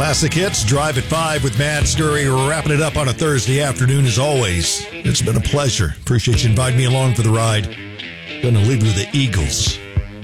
Classic Hits, Drive at 5 with Matt Scurry. We're wrapping it up on a Thursday afternoon as always. It's been a pleasure. Appreciate you inviting me along for the ride. Gonna leave you with the Eagles.